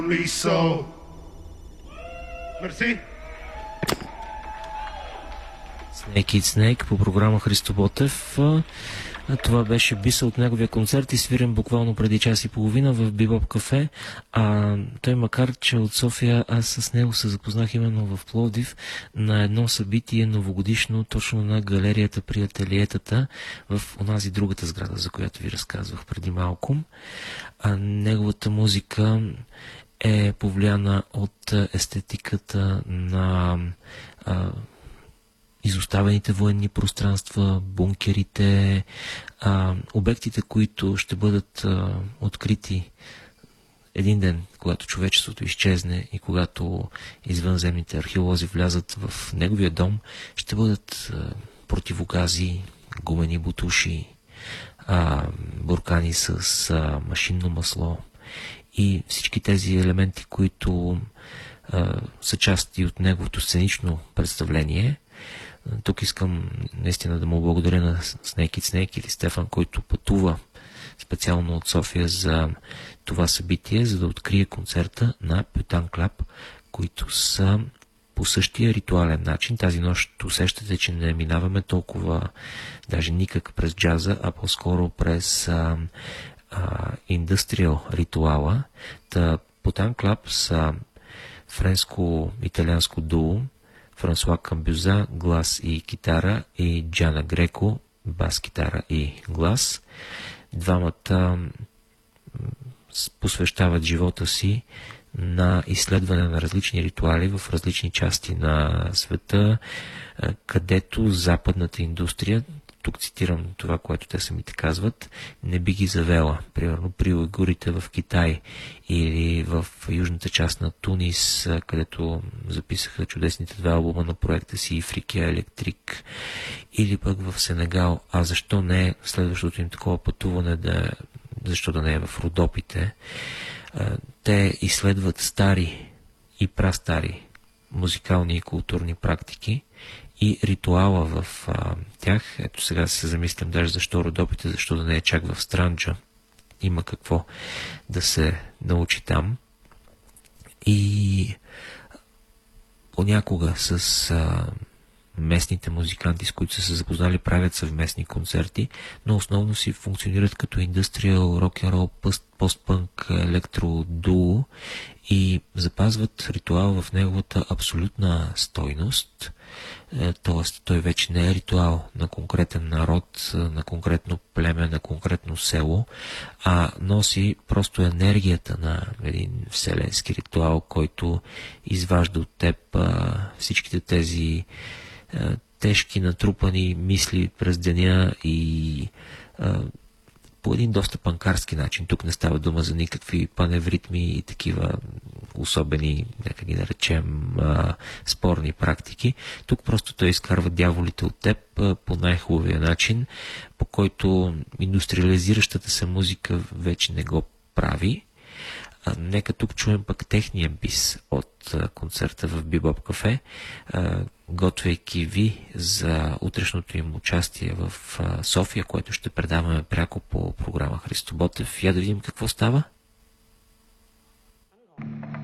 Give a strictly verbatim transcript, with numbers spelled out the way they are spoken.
So, мерси. Snake Eat Snake по програма Христо Ботев. Това беше биса от неговия концерт и свирен буквално преди час и половина в Бибоп кафе. А, той, макар че от София, аз с него се запознах именно в Пловдив на едно събитие новогодишно, точно на галерията при ателиетата в онази другата сграда, за която ви разказвах преди малко. А, неговата музика е повлияна от естетиката на а, изоставените военни пространства, бункерите, а, обектите, които ще бъдат а, открити един ден, когато човечеството изчезне и когато извънземните археолози влязат в неговия дом, ще бъдат а, противогази, гумени бутуши, а, буркани с а, машинно масло и всички тези елементи, които а, са части от неговото сценично представление. Тук искам наистина да му благодаря на Snake Eat Snake или Стефан, който пътува специално от София за това събитие, за да открие концерта на Пютан Клаб, които са по същия ритуален начин. Тази нощ усещате, че не минаваме толкова даже никак през джаза, а по-скоро през а, а, индустриал ритуала. Та Пютан Клаб са френско-италианско дуо, Франсуа Камбюза, глас и китара, и Джана Греко, бас, китара и глас. Двамата посвещават живота си на изследване на различни ритуали в различни части на света, където западната индустрия, тук цитирам това, което те самите казват, не би ги завела. Примерно при уйгурите в Китай или в южната част на Тунис, където записаха чудесните два албума на проекта си Фрикия Електрик, или пък в Сенегал. А защо не следващото им такова пътуване, да, защо да не е в Родопите? Те изследват стари и прастари музикални и културни практики и ритуала в а, тях. Ето сега се замислям даже защо Родопите, защо да не е чак в Странджа. Има какво да се научи там. И понякога с а, местните музиканти, с които са се запознали, правят съвместни концерти, но основно си функционират като индустриал, рок-н-рол, постпънк, електро, дуо и запазват ритуал в неговата абсолютна стойност. Тоест, той вече не е ритуал на конкретен народ, на конкретно племе, на конкретно село, а носи просто енергията на един вселенски ритуал, който изважда от теб а, всичките тези а, тежки натрупани мисли през деня и а, по един доста панкарски начин. Тук не става дума за никакви паневритми и такива особени, нека ги наречем, а, спорни практики. Тук просто той изкарва дяволите от теб а, по най-хубавия начин, по който индустриализиращата се музика вече не го прави. А, нека тук чуем пък техния бис от а, концерта в Бибоп кафе, а, готвейки ви за утрешното им участие в а, София, което ще предаваме пряко по програма Христо Ботев. Я да видим какво става.